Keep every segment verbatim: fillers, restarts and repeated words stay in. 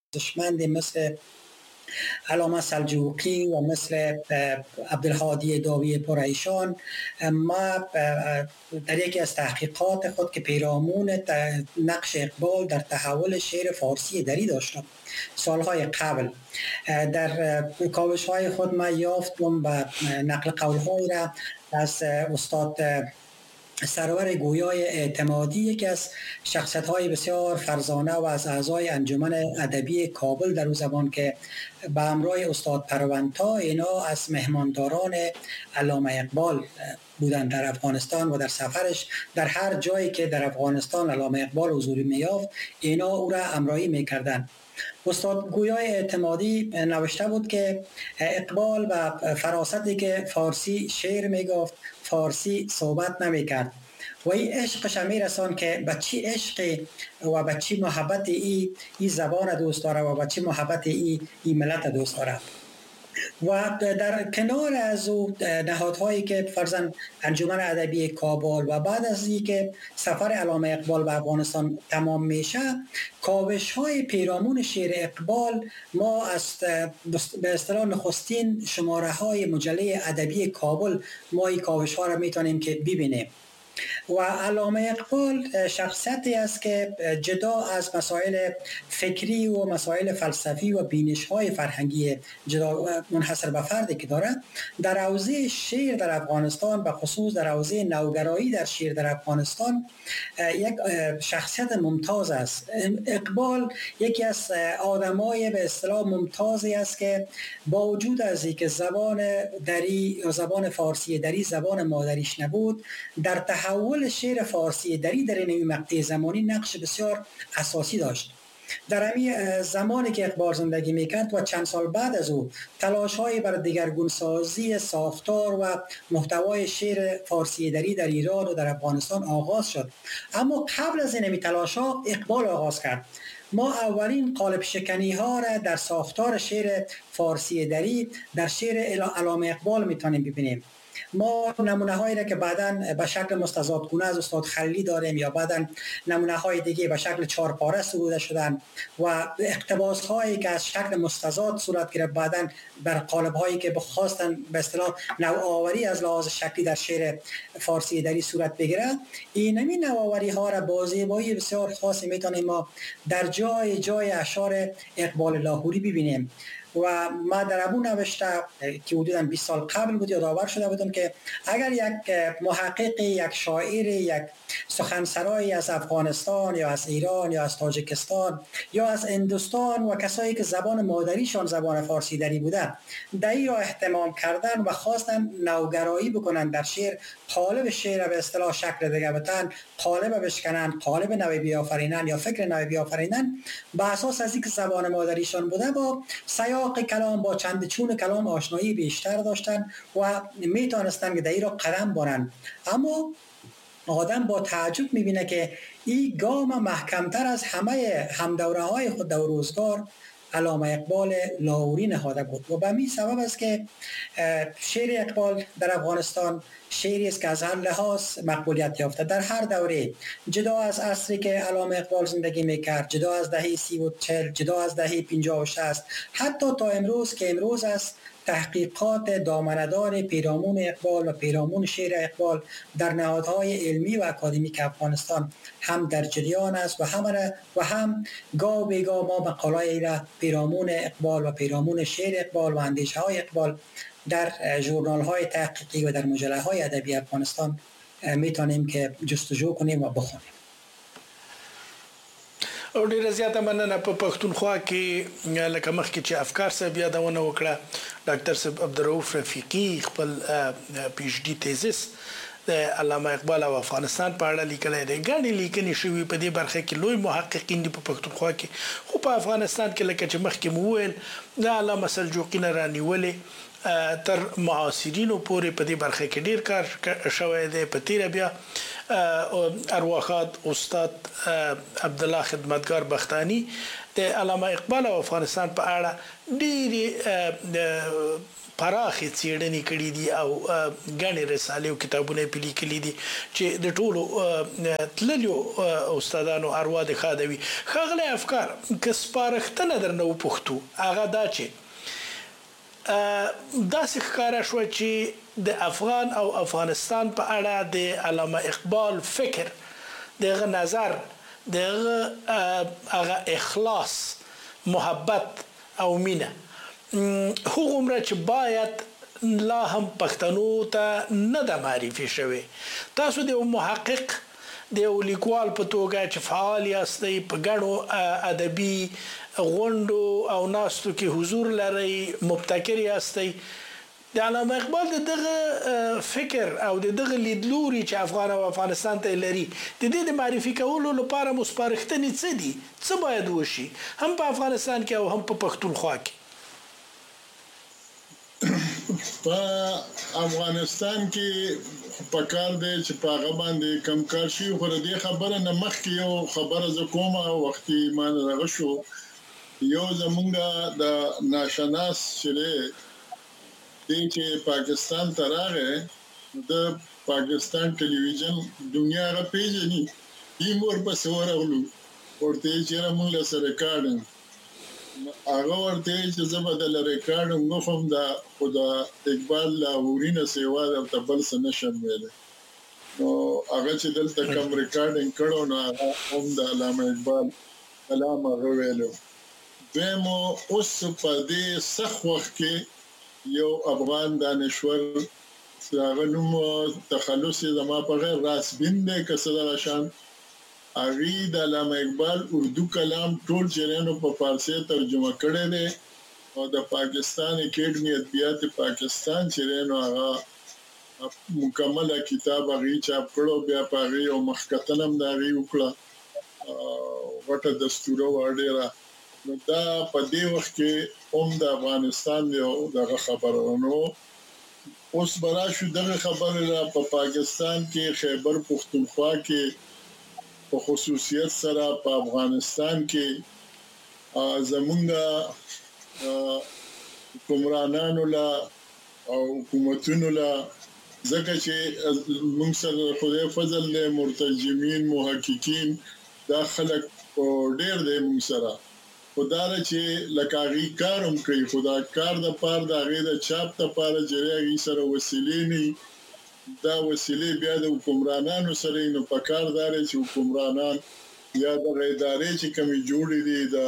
ارزشمند مثل علامه سلجوقی و مثل عبدالهادی داوی پریشان، ما در یکی از تحقیقات خود که پیرامون نقش اقبال در تحول شعر فارسی دری داشتم سالهای قبل، در کاوش های خود ما یافتم و نقل قول های را از استاد سرور گویای اعتمادی، یکی از شخصیت های بسیار فرزانه و از اعضای انجمن ادبی کابل در اون زمان که به همراه استاد پرونتا اینا از مهمانداران علامه اقبال بودند در افغانستان و در سفرش در هر جایی که در افغانستان علامه اقبال حضور می‌یافت اینا او را همراهی می‌کردند. استاد گویای اعتمادی نوشته بود که اقبال و فراستی که فارسی شعر میگفت فارسی صحبت نمیکرد و این عشقش می رسان که به چی عشقی و به چی محبت ای, ای زبان دوست داره و به چی محبت ای, ای ملت دوست داره. و در کنار از او نهادهایی که فرضاً انجمن ادبی کابل و بعد از اینکه سفر علامه اقبال به افغانستان تمام میشه، کاوش های پیرامون شعر اقبال ما از به اصطلاح نخستین شماره های مجله ادبی کابل ما این کاوش ها را میتونیم که ببینیم. و علامه اقبال شخصیتی است که جدا از مسائل فکری و مسائل فلسفی و بینش های فرهنگی جدا منحصر به فردی که داره، در حوزه شعر در افغانستان و خصوص در حوزه نوگرایی در شعر در افغانستان یک شخصیت ممتاز است. اقبال یکی از آدمای به اصطلاح ممتازی است که با وجود از اینکه زبان دری یا زبان فارسی دری زبان مادریش نبود، در تحول شعر فارسی دری در این مقطع زمانی نقش بسیار اساسی داشت. در همین زمانی که اقبال زندگی میکرد و چند سال بعد از او تلاش‌های بر دگرگونسازی ساختار و محتوای شعر فارسی دری در ایران و در افغانستان آغاز شد. اما قبل از این تلاش‌ها اقبال آغاز کرد. ما اولین قالب شکنی ها را در ساختار شعر فارسی دری در شعر علامه اقبال میتونیم ببینیم. ما نمونه هایی را که بعداً به شکل مستزادگونه از استاد خلیلی داریم یا بعداً نمونه های دیگه به شکل چهارپاره سروده شدن و اقتباس هایی که از شکل مستزاد صورت گرفت بعداً بر قالب هایی که بخواستن به اصطلاح نوآوری از لحاظ شکلی در شعر فارسی دری صورت بگیره، این همین نوآوری ها را با زیبایی بسیار خاصی میتونیم ما در جای جای اشعار اقبال لاهوری ببینیم. و ما در ابو نوشته که حدوداً بیست سال قبل بود یادآور شده بودم که اگر یک محقق، یک شاعر، یک سخنسرایی از افغانستان یا از ایران یا از تاجیکستان یا از هندوستان و کسایی که زبان مادریشان زبان فارسی دری بوده دایی را اهتمام کردن و خواستن نوگرایی بکنن در شعر، قالب شعر به اصطلاح شکل دیگه بدن، قالب بشکنن، قالب نوی بیافرینن یا فکر نوی بیافرینن، به اساس از اینکه زبان مادریشان بوده با سیاق کلام با چند چون کلام آشنایی بیشتر داشتن و میتونستن که دایی را قدم برن. اما آدم با تعجب میبینه که این گام محکمتر از همه همدوره های خود در روزگار علامه اقبال لاهوری نهاده بود و به همین سبب است که شعر اقبال در افغانستان شعری است که از هر لحاظ مقبولیت یافته در هر دوره، جدا از عصری که علامه اقبال زندگی میکرد، جدا از دهه سی و چل، جدا از دهه پنجاه و شصت، حتی تا امروز که امروز است تحقیقات دامنه‌دار پیرامون اقبال و پیرامون شعر اقبال در نهادهای علمی و اکادمیک افغانستان هم در جریان است و هم و هم گاه به گاه ما مقاله‌ای را پیرامون اقبال و پیرامون شعر اقبال و اندیشه‌های اقبال در ژورنال‌های تحقیقی و در مجله‌های ادبی افغانستان میتونیم که جستجو کنیم و بخونیم. او ډیره زیاته مننه. په پښتونخوا کې لکه مخکې چې افکار صاحب یادونه وکړه، ډاکټر صاحب عبدالرؤف رفیقي خپل پی ایچ ډي تیزس د علامه اقبال او افغانستان په اړه لیکلی دی. ګڼې لیکنې شوي په دې برخه کې، لوی محققین دي په پښتونخوا کې، خو په افغانستان کې لکه چې مخکې مو وویل د علامه سلجوقي نه رانیولې تر معاصرینو پورې په دې برخه کې ډیر کار شوی دی. په تیر بیا ارواخاد استاد عبد الله خدمتگار بختانی د علامه اقبال او افغانستان په اړه ډېری پراخې څېړنې کړې دي او غني رسالې او کتابونه په لیکلي دي چې د ټولو تللیو استادانو اروا د خادوي خغله افکار که سپارښتنه درنه وپوښتو هغه دا چې داسې ښکاره شوه چې د افغان او افغانستان په اړه د علامه اقبال فکر دغه نظر دغه هغه اخلاص محبت او مینه هغومره چې باید لا هم پښتنو ته نه د معرفي شوی. تاسو د محقق د لیکوال په توګه چې فعال یاستئ په ګڼو ادبي غونډو او ناستو کې حضور لرئ مبتکر یاستئ د علامه اقبال دغه فکر او دغه لیدلوري چې افغان او افغانستان ته لري د دې د معرفي کولو لپاره مصپارښتنې څه دي څه باید وشي هم په افغانستان کې او هم په پښتونخوا کې؟ په افغانستان کې په کار دی چې په هغه باندې کم کار شي خو دې خبره نه مخکې یو خبره ز کومه وختي مان راغ شو یو زمونږ د ناشناس شری دی چې پاکستان ته راغی د پاکستان ټلویزیون دنیا غا پیژني یې مور په سور اولو ورته چې موږ له سره ریکارډینګ هغه ورته چې زبدل ریکارډ نو هم دا خدا اقبال لاهورینه سیوا د تبل سن نشم ویل نو هغه چې دلته کوم ریکارډینګ کړو نو هغه هم د علامه اقبال کلام هغه ویلو دمو اوس په دې سخ وخت کې یو افغان دانشور هغه نوم تخلص زما په غیر راس بین نه کسره شان اغي د علامه اقبال اردو کلام ټول چرینو په فارسی ترجمه کړی دی او د پاکستان اکیډمي ادبیات پاکستان چرینو هغه مکمله کتاب اغي چاپ کړو بیا پاغي او مخکتنم دا غي وکړه وټه دستور وړه نو دا په دې وخت کې هم د افغانستان یو دغه خبرونو اوس برا شو دغه خبره را په پاکستان کې خیبر پختونخوا کې په خصوصیت سره په افغانستان کې زمونږه حکمرانانو لا او حکومتونو لا ځکه چې موږ سره خدای فضل له مرتجمین محققین دا خلک ډېر دي موږ سره خدای چې لکاغي کاروم کوي خدا کار د پاره د غي د چاپ ته پاره جریږي سره وسیلې نه دا وسیلې بیا د حکمرانانو سره نو پکاردار چې حکمرانان یا د ادارې چې کمی جوړې دي د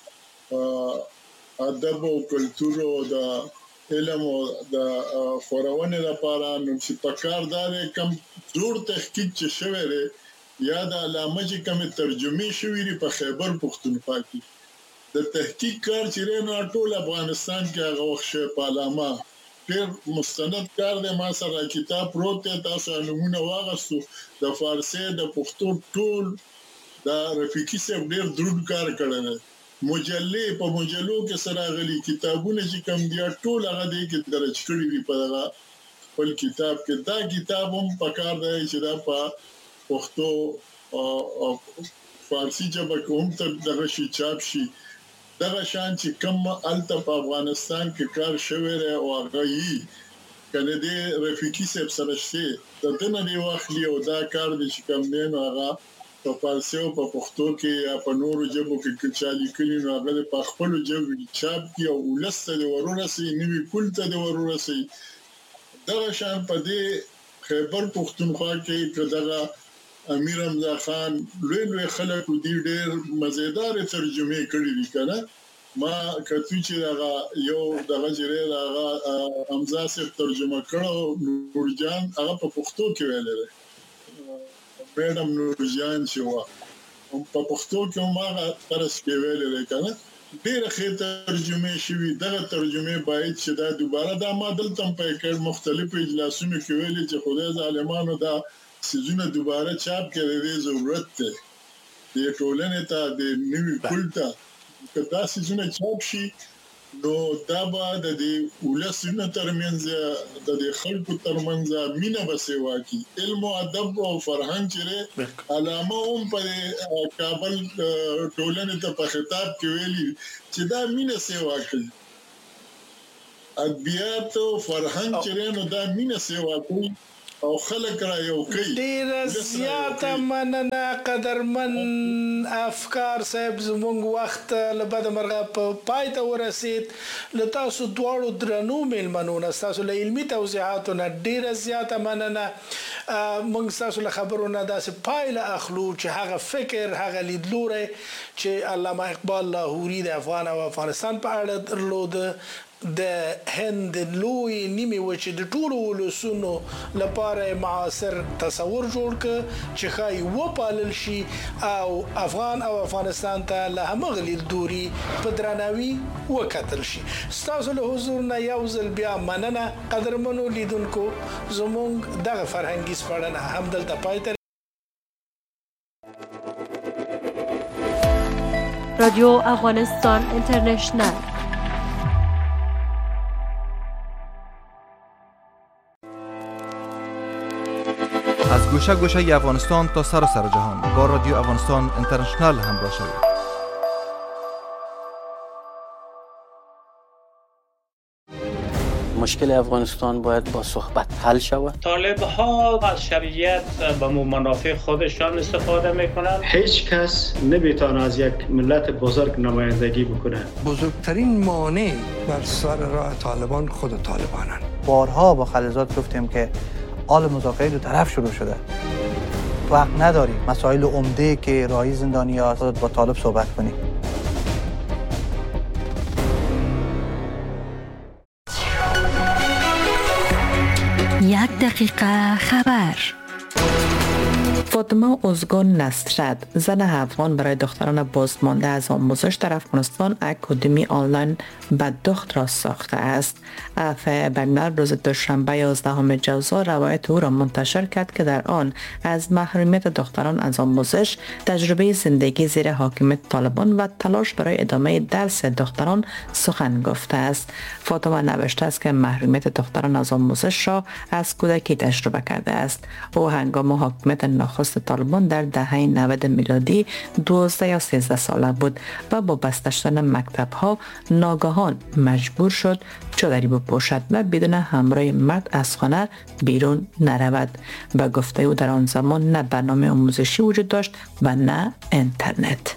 ادب او کلچر او د علم او د خورونه لپاره نو چې پکاردار کم جوړ تحقیق چې شوی دی یا د علامه چې کمی ترجمه شوی دی په خیبر پختونخوا کې د تحقیق کار چې رینو ټول افغانستان کې هغه وخت په علامه ډېر مستند کار دی ما سره کتاب پروت دی تاسو نمونه واغستو د فارسی د پښتو ټول د رفیقي صاحب ډېر درود کار کړی مجلې په مجلو کې سره غلي کتابونه چې کم دي ټول هغه دي کې درج کړی دی په هغه خپل کتاب کې دا کتاب هم پکار دی چې دا په پښتو او فارسی ژبه کې هم تر دغه شي چاپ شي دغه شان چې کم الته په افغانستان کې کار شوی دی او هغه یې کنه دې رفیقي صاحب سره شي د دنه دی واخلي او دا کار دي چې کم نه هغه په فارسی او په پښتو کې یا په نورو ژبو کې چالي کړي نو هغه په خپل ژبه چاپ کی او ولسته دی ورونه سي نیوي کولته دی ورونه سي دغه شان په دې خیبر پختونخوا کې دغه امیر رمضان خان لوی لوی خلک دي ډېر مزیدار ترجمه کړې دي کنه ما کتو چې هغه یو دغه جری هغه حمزه صاحب ترجمه کړو نورجان هغه په پښتو کې ویل لري میډم نورجان چې وا په پښتو کې ما ترس کې ویل لري کنه ډېر ښه ترجمه شوی دغه ترجمه باید چې دا دوباره د ما دلته په کې مختلفو اجلاسونو کې ویل چې خدای ظالمانو دا سيزونه دوباره چاپ کړي دي ضرورت ده د ټولنې ته د نوي کولتا کدا سيزونه چاپ شي نو دا به د دې ولسونو ترمنځ د دې خلکو ترمنځ مینه بسوا کی علم او ادب او فرهنګ چره علامه هم په کابل ټولنې ته په خطاب کې ویلي چې دا مینه سیوا کوي ادبیات او فرهنګ چره نو دا مینه سیوا کوي او خلک را یو کوي ډیر زیاته مننه قدرمن افکار صاحب زموږ وخت له بده مرغه په پای ته ورسید له تاسو دواړو درنو میلمنو نه تاسو له علمي توضیحاتو نه ډیر زیاته مننه موږ تاسو له خبرونه داسې پایله اخلو چې هغه فکر هغه لیدلوری چې علامه اقبال لاهوري د افغان او افغانستان په اړه درلود د هند لوی نیمه وچې د ټولو ولسونو لپاره معاصر تصور جوړ ک چې خای و پالل شي او افغان او افغانستان ته له همغه لیدوري په درناوي وکتل شي تاسو له حضور نه یو ځل بیا مننه قدرمنو لیدونکو زموږ دغه فرهنګي سپړنه هم دلته پاتې رادیو افغانستان اینترنشنل از گوشه گوشه افغانستان تا سراسر جهان با رادیو افغانستان اینترنشنل همراه شوید. مشکل افغانستان باید با صحبت حل شود. طالب ها از شرعیت به منافع خودشان استفاده میکنند. هیچ کس نمیتونه از یک ملت بزرگ نمایندگی بکنه. بزرگترین مانع بر سر راه طالبان خود طالبانن. بارها با خلیزات گفتیم که حال مذاکره دو طرف شروع شده. وقت نداریم مسائل عمده که راهی زندانی‌ها با طالب صحبت کنیم. یک دقیقه خبر. فاطمه اوزگان نصرت، زن افغان برای دختران بازمانده از آموزش در افغانستان اکادمی آنلاین بددخت را ساخته است. افع بین‌الملل روز دوشنبه یازدهم جوزا روایت او را منتشر کرد که در آن از محرومیت دختران از آموزش، تجربه زندگی زیر حاکمیت طالبان و تلاش برای ادامه درس دختران سخن گفته است. فاطمه نوشته است که محرومیت دختران از آموزش را از کودکی تجربه کرده است. او هنگام حاکمیت نخست طالبان در دهه نود میلادی دوازده یا سیزده ساله بود و با بسته شدن مکتب ها ناگهان مجبور شد چادری بپوشد و بدون همراه مرد از خانه بیرون نرود. به گفته او در آن زمان نه برنامه آموزشی وجود داشت و نه اینترنت.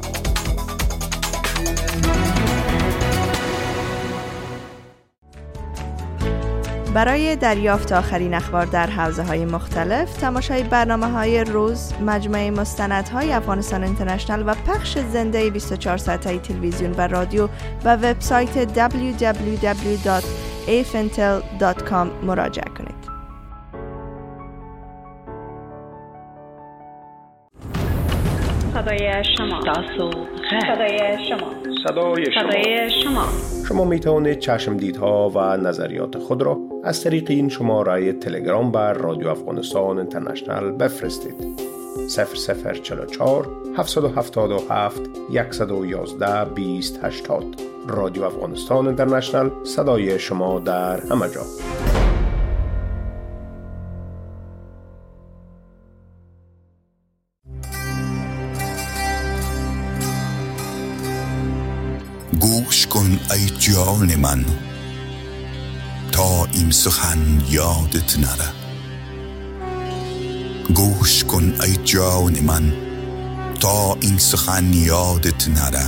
برای دریافت آخرین اخبار در حوزه‌های مختلف، تماشای برنامه‌های روز، مجموعه مستندهای افغانستان اینترنشنل و پخش زنده بیست و چهار ساعته تلویزیون و رادیو و وبسایت دبلیو دبلیو دبلیو دات ای اف ان تل دات کام مراجعه کنید. صدای شما تاسو صدای شما صدای شما صدای شما شما می توانید چشمدیدها و نظریات خود را از طریق این شماره تلگرام بر رادیو افغانستان اینترنشنل بفرستید. صفر صفر چهل و چهار هفتصد و هفتاد و هفت صد و یازده بیست هشتاد. رادیو افغانستان اینترنشنل، صدای شما در همه جا. گوش کن ای جان من تا این سخن یادت نره. گوش کن ای جان من تا این سخن یادت نره.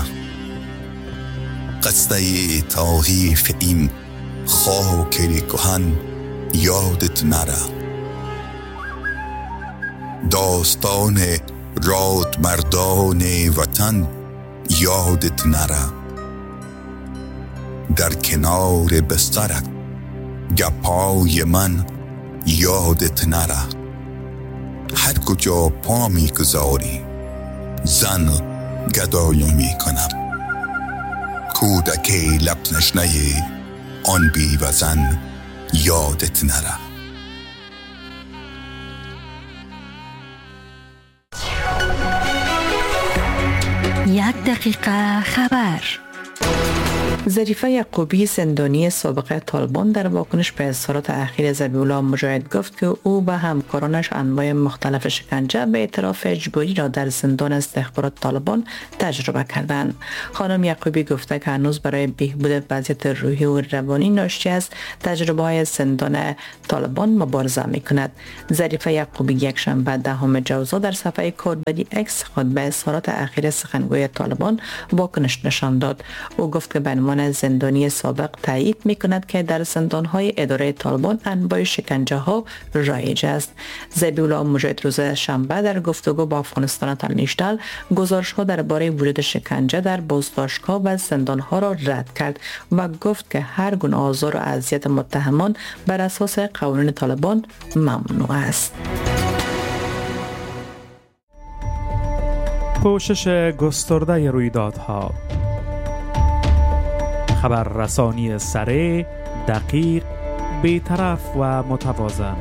قصه تاریخ این خاک کهن یادت نره. داستان راد مردان وطن یادت نره. در کنار بسترت گپای من یادت نره. هر کجا پا می گذاری زن گدایی می کنم. کودکی لب تشنه آن بی وزن یادت نره. یک دقیقه خبر. ظریفه یعقوبی زندانی سابق طالبان در واکنش به اظهارات اخیر ذبیح الله مجاهد گفت که او و همکارانش انواع مختلف شکنجه به اعتراف اجباری را در زندان استخبارات طالبان تجربه کردند. خانم یعقوبی گفته که هنوز برای بهبود وضعیت روحی و روانی ناشی از تجربه های زندان طالبان مبارزه می کند. ظریفه یعقوبی یک شنبه دهم جوزا در صفحه کاربری اکس خود به اظهارات اخیر سخنگوی طالبان واکنش نشان داد. او گفت که به عنوان زندانی سابق تایید می کند که در زندان های اداره طالبان انواع شکنجه ها رایج است. ذبیح الله مجاهد روز شنبه در گفتگو با افغانستان اینترنشنال گزارش ها درباره وجود شکنجه در بازداشتگاه و زندان ها را رد کرد و گفت که هر گونه آزار و اذیت متهمان بر اساس قوانین طالبان ممنوع است. پوشش گسترده رویدادها، خبررسانی سریع، دقیق، بی‌طرف و متوازن.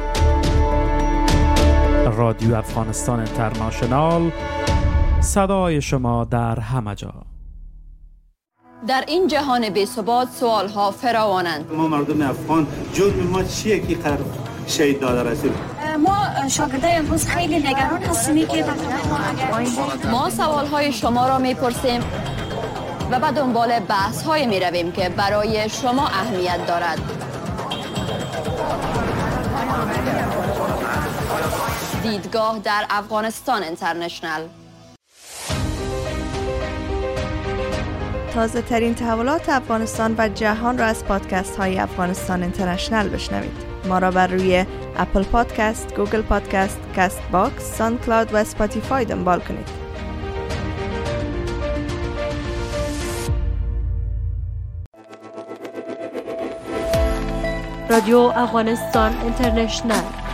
رادیو افغانستان اینترنشنال، صدای شما در همه جا. در این جهان بی‌ثبات سوالها فراوانند. ما مردم افغان جرم ما چیه که قرار شهید داده رسید؟ ما شاگردای امروز خیلی نگران هستیم که ما سوالهای شما را میپرسیم و به دنبال بحث های می رویم که برای شما اهمیت دارد. دیدگاه در افغانستان اینترنشنال. تازه ترین تحولات افغانستان و جهان را از پادکست های افغانستان اینترنشنال بشنوید. ما را بر روی اپل پادکست، گوگل پادکست، کست باکس، ساوند کلاود و اسپاتیفای دنبال کنید. رادیو افغانستان اینترنشنال